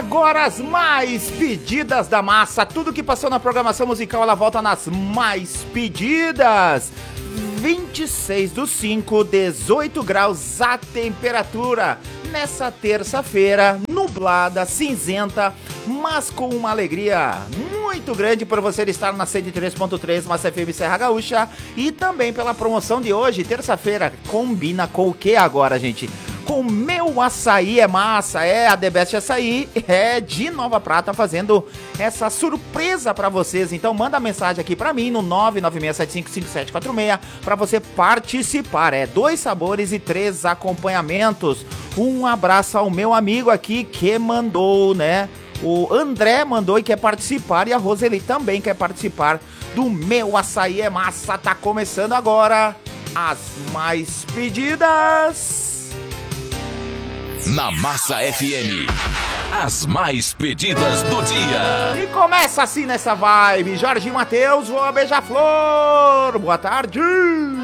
Agora as mais pedidas da massa. Tudo que passou na programação musical, ela volta nas mais pedidas. 26/5, 18 graus a temperatura. Nessa terça-feira, nublada, cinzenta, mas com uma alegria muito grande por você estar na 103.3 Massa FM Serra Gaúcha. E também pela promoção de hoje, terça-feira, combina com o que agora, gente? Com Meu Açaí é Massa, a The Best Açaí de Nova Prata fazendo essa surpresa pra vocês. Então manda mensagem aqui pra mim no 996755746 pra você participar. 2 sabores e 3 acompanhamentos. Um abraço ao meu amigo aqui que mandou, né? O André mandou e quer participar, e a Roseli também quer participar do Meu Açaí é Massa. Tá começando agora as mais pedidas na Massa FM, as mais pedidas do dia. E começa assim nessa vibe, Jorge Mateus, vou Beija-Flor. Boa tarde.